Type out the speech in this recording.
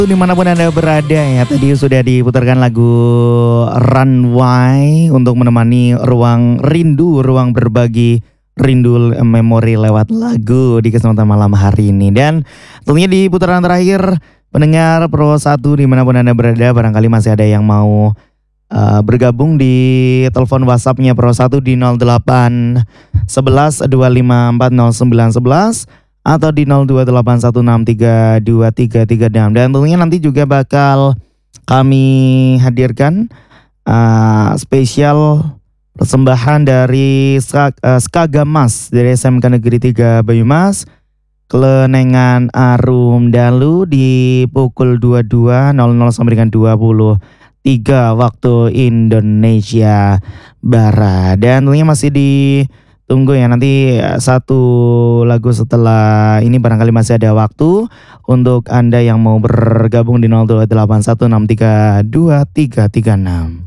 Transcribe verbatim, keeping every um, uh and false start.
Dimanapun Anda berada ya, tadi sudah diputarkan lagu Runway untuk menemani ruang rindu, ruang berbagi rindu memori lewat lagu di kesempatan malam hari ini. Dan tentunya di putaran terakhir pendengar Pro satu dimanapun Anda berada, barangkali masih ada yang mau uh, bergabung di telepon WhatsAppnya Pro satu di nol delapan satu satu dua lima empat nol sembilan satu satu atau di nol dua delapan satu enam tiga dua tiga tiga enam. Dan tentunya nanti juga bakal kami hadirkan uh, spesial persembahan dari Skag, uh, Skagamas dari S M K Negeri tiga Banyumas, Kelenengan Arum Dalu di pukul dua puluh dua nol nol sampai dengan dua puluh tiga waktu Indonesia Barat. Dan tentunya masih di tunggu ya, nanti satu lagu setelah ini barangkali masih ada waktu untuk Anda yang mau bergabung di nol dua delapan satu enam tiga dua tiga tiga enam.